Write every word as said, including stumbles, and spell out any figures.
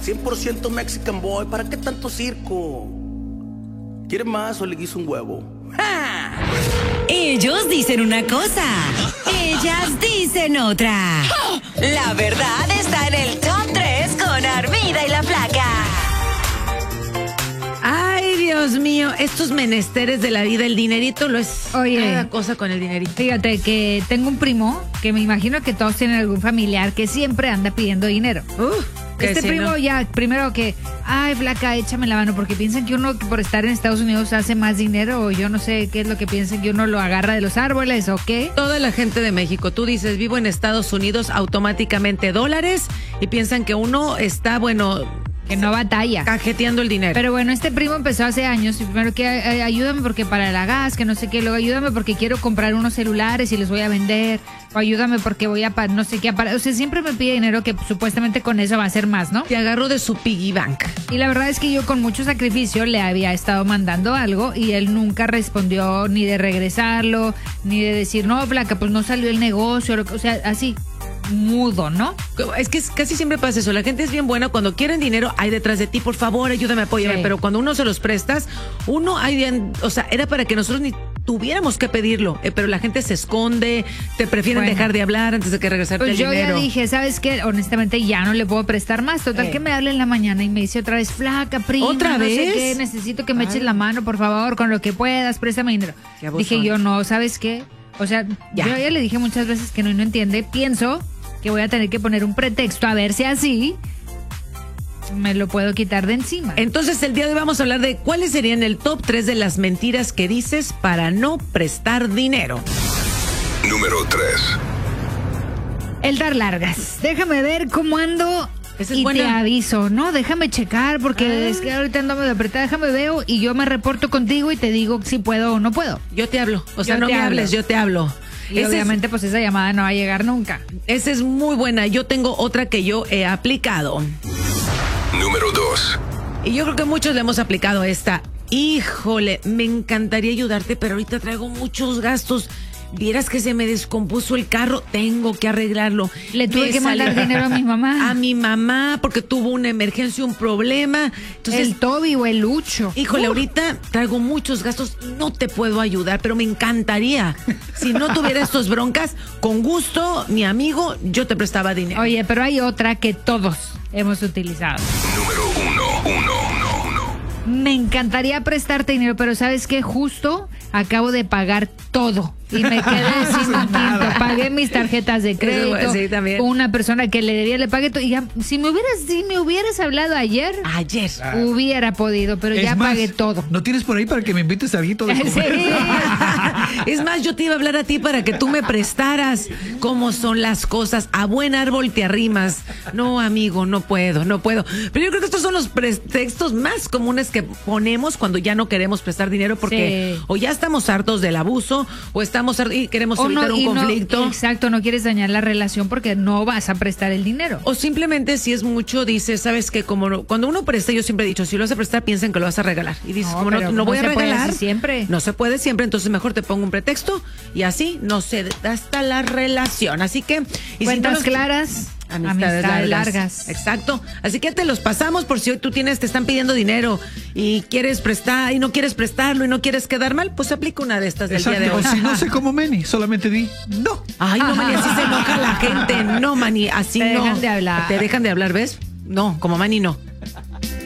cien por ciento Mexican boy, ¿para qué tanto circo? ¿Quieres más o le guiso un huevo? ¡Ja! Ellos dicen una cosa, ellas dicen otra. La verdad está en el top tres con Armida y la Flaca. Ay, Dios mío, estos menesteres de la vida, el dinerito lo es. Oye, cada cosa con el dinerito. Fíjate que tengo un primo que me imagino que todos tienen algún familiar que siempre anda pidiendo dinero. Uh, Este si primo no? ya, primero que, ay, Flaca, échame la mano, porque piensan que uno por estar en Estados Unidos hace más dinero, o yo no sé qué es lo que piensan, que uno lo agarra de los árboles, o qué. Toda la gente de México, tú dices, vivo en Estados Unidos, automáticamente dólares, y piensan que uno está, bueno, Que no batalla. cajeteando el dinero. Pero bueno, este primo empezó hace años, y primero que eh, ayúdame porque para la gas, que no sé qué, luego ayúdame porque quiero comprar unos celulares y les voy a vender, o ayúdame porque voy a, pa- no sé qué, apar- o sea, siempre me pide dinero que supuestamente con eso va a ser más, ¿no? Te agarró de su piggy bank. Y la verdad es que yo con mucho sacrificio le había estado mandando algo y él nunca respondió ni de regresarlo, ni de decir, no, Flaca, pues no salió el negocio, lo que- o sea, así, mudo, ¿no? Es que es- casi siempre pasa eso. La gente es bien buena. Cuando quieren dinero, hay detrás de ti, por favor, ayúdame, apóyame. Sí. Pero cuando uno se los prestas, uno hay bien, o sea, era para que nosotros ni tuviéramos que pedirlo. Eh, pero la gente se esconde, te prefieren Bueno. dejar de hablar antes de que regresarte Pues el yo dinero. ya dije, ¿sabes qué? Honestamente ya no le puedo prestar más. Total Eh. que me hable en la mañana y me dice otra vez, Flaca, prima, ¿Otra no sé vez? qué, necesito que me Ay. eches la mano, por favor, con lo que puedas, préstame dinero. Qué abusón. Dije yo, no, ¿sabes qué? O sea, Ya. yo ya le dije muchas veces que no y no entiende. Pienso que voy a tener que poner un pretexto a ver si así me lo puedo quitar de encima. Entonces, el día de hoy vamos a hablar de cuáles serían el top tres de las mentiras que dices para no prestar dinero. Número tres. El dar largas. Déjame ver cómo ando Esa es y buena. te aviso, ¿no? Déjame checar porque Ah. es que ahorita ando medio apretada. Déjame veo y yo me reporto contigo y te digo si puedo o no puedo. Yo te hablo. O sea, Yo no te me hablo. hables, yo te hablo. Y Ese es- obviamente pues esa llamada no va a llegar nunca. Esa es muy buena. Yo tengo otra que yo he aplicado. Número dos. Y yo creo que muchos le hemos aplicado esta. Híjole, me encantaría ayudarte, pero ahorita traigo muchos gastos. Vieras que se me descompuso el carro, tengo que arreglarlo. Le tuve Me que mandar salió- dinero a mi mamá. A mi mamá, porque tuvo una emergencia, un problema. Entonces, el Toby o el Lucho. híjole, Uh, ahorita traigo muchos gastos, no te puedo ayudar, pero me encantaría. Si no tuviera estos broncas, con gusto, mi amigo, yo te prestaba dinero. Oye, pero hay otra que todos hemos utilizado. Número uno. Uno, uno, uno. Me encantaría prestarte dinero, pero ¿sabes qué? Justo acabo de pagar todo y me quedé sin un quinto. Pagué mis tarjetas de crédito. Sí, también. Una persona que le debía le pagué todo. Y ya, si me hubieras, si me hubieras hablado ayer, Ayer. hubiera podido, pero Es ya más, pagué todo. ¿No tienes por ahí para que me invites a algo de Sí. comer? Es más, yo te iba a hablar a ti para que tú me prestaras cómo son las cosas. A buen árbol te arrimas. No, amigo, no puedo, no puedo. Pero yo creo que estos son los pretextos más comunes que ponemos cuando ya no queremos prestar dinero porque Sí. o ya estamos hartos del abuso o estamos hartos y queremos O evitar no, un y no- conflicto. exacto, no quieres dañar la relación porque no vas a prestar el dinero. O simplemente si es mucho, dices, sabes que como no- cuando uno presta, yo siempre he dicho, si lo vas a prestar, piensen que lo vas a regalar. Y dices, No, como no, pero no no voy a se puede regalar. así siempre. No se puede siempre, entonces mejor te pongo un pretexto y así no se hasta la relación. Así que. Y Cuentas no los- claras, Amistades, amistades largas. largas. Exacto. Así que te los pasamos por si hoy tú tienes, te están pidiendo dinero y quieres prestar y no quieres prestarlo y no quieres quedar mal, pues aplica una de estas del día de Exacto. hoy. O si no sé cómo Meni, solamente di no. Ay, no, Mani, así se enoja la gente. No, Mani, así Te no. dejan de hablar. Te dejan de hablar, ¿ves? No, como Mani no.